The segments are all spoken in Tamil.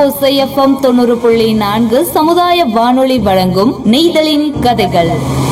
ஓசை எஃப்எம் 90.4 சமுதாய வானொலி வழங்கும் நெய்தலின் கதைகள்.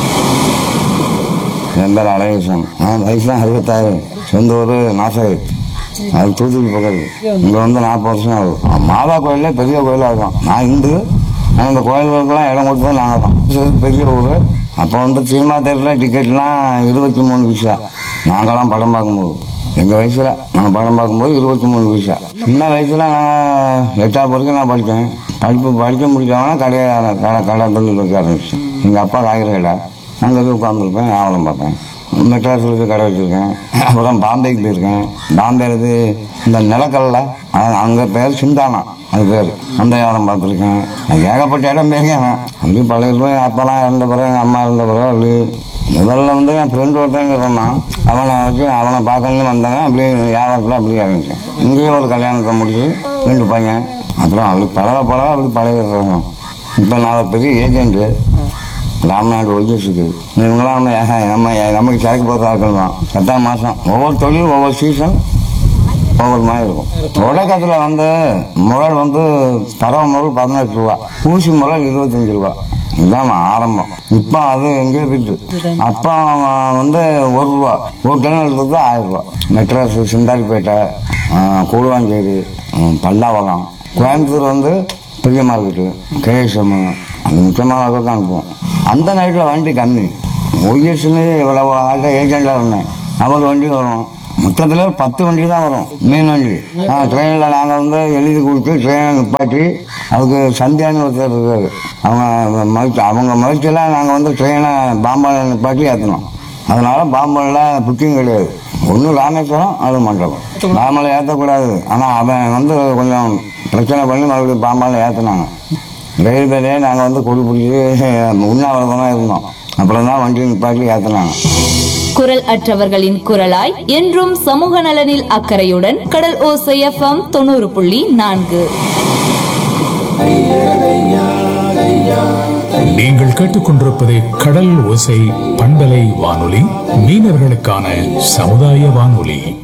என் பேர் அழகேசன். வயசுலாம் 66. சொந்த ஊர் நாசகர். அது தூத்துக்குடி பக்கத்து. இங்கே 40 வருஷம் ஆகுது. மாதா கோயிலே பெரிய கோயிலாக இருக்கும். நான் இந்து. ஆனால் இந்த கோயில்களுக்கெல்லாம் இடம் கொடுத்தது நாங்கள் தான். பெரிய ஊர். அப்போ சினிமா தேட்டரில் டிக்கெட்லாம் 23 பைசா. நாங்களாம் படம் பார்க்கும்போது எங்கள் வயசில் நாங்கள் படம் பார்க்கும்போது 23 பைசா. சின்ன வயசில் நான் 8ஆவது வரைக்கும் நான் படித்தேன். படிக்க முடிஞ்சவனா கடை தொழில் வைக்க ஆரம்பிச்சேன். எங்கள் அப்பா காய்கறி கடை. அங்கே போய் உட்காந்துருப்பேன், வியாபாரம் பார்ப்பேன். மெட்ராஸில் போய் கடை வச்சுருக்கேன். அப்புறம் பாம்பேக்கு போயிருக்கேன். பாம்பேல இந்த நிலக்கல்ல அங்கே பேர் சிந்தானா, அது பேர். அந்த வியாபாரம் பார்த்துருக்கேன். ஏகப்பட்ட இடம் போயிருக்கேன். அப்படி பழைய அப்பெல்லாம் இருந்த பிறகு எங்கள் அம்மா இருந்த பிறகு அப்படி முதல்ல என் ஃப்ரெண்டு ஒருத்தங்க சொன்னான். அவனை பார்க்கணுன்னு வந்தாங்க. அப்படியே வியாபாரத்தில் அப்படி ஆரம்பிச்சேன். இங்கேயும் ஒரு கல்யாணத்தை முடிச்சு 2 பையன். அப்புறம் அப்படி பழக அப்படி பழகிடுறாங்க. இப்போ நான் பெரிய ஏஜென்ட்டு. ராமநாடு ஒழிச்சிருக்கு. இவங்களாம் நமக்கு சரக்கு போகிற ஆட்கள் தான். 10ஆம் மாதம் ஒவ்வொரு தொழில் ஒவ்வொரு சீசன் ஒவ்வொரு மாதிரி இருக்கும். தொடக்கத்தில் முரல் பறவை முரல் 18 ரூபா, ஊசி முரல் 25 ரூபா. இதுதான் ஆரம்பம். இப்போ அது எங்கேயோ போயிட்டு. அப்போ 1 ரூபா ஒரு டன் எடுத்தது 1000 ரூபா. மெட்ராஸ், சிந்தாரிப்பேட்டை, கூடுவாஞ்சேரி, பல்லாவரம், கோயம்புத்தூர் பெரிய மார்க்கெட்டு, கேஎஸ்எம், அது முக்கியமான அளவுக்கு தான் அனுப்புவோம். அந்த நைட்டில் வண்டி கம்மி. ஒய்எஸ்ன்னு இவ்வளோ ஆட்ட ஏஜெண்டாக இருந்தேன். அவர் வண்டி வரும். மொத்தத்தில் 10 வண்டி தான் வரும். மீன் வண்டி. ட்ரெயினில் நாங்கள் எழுதி கொடுத்து ட்ரெயினை நிப்பாட்டி அதுக்கு சந்தியான்னு ஒருத்தர் இருக்காரு. அவங்க மகிழ்ச்சியெல்லாம் நாங்கள் ட்ரெயினை பாம்பாவில் நிப்பாட்டி ஏற்றணும். அதனால் பாம்பாவில் புக்கிங் கிடையாது. ஒன்று ராமேஸ்வரம், அது மண்டபம். பாம்பாவில் ஏற்றக்கூடாது. ஆனால் அவன் கொஞ்சம் பிரச்சனை பண்ணி மறுபடியும் பாம்பாவில் ஏற்றினாங்க. ரயில்வேலே நாங்கள் கொடி பிடிச்சி உண்ணாவிரதமாக இருந்தோம். அப்புறம் தான் வண்டி நிப்பாட்டி ஏற்றினாங்க. குரல் அற்றவர்களின் குரலாய் என்றும் சமூக நலனில் அக்கறையுடன் கடல் ஓசை எஃப்எம் 90.4. நீங்கள் கேட்டுக்கொண்டிருப்பது கடல் ஓசை பண்பலை வானொலி, மீனவர்களுக்கான சமுதாய வானொலி.